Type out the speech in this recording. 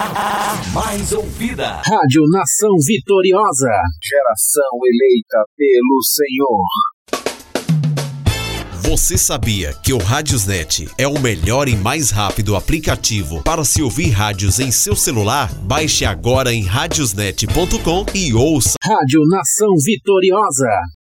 Mais ouvida. Rádio Nação Vitoriosa. Geração eleita pelo Senhor. Você sabia que o Radiosnet é o melhor e mais rápido aplicativo para se ouvir rádios em seu celular? Baixe agora em radiosnet.com e ouça. Rádio Nação Vitoriosa.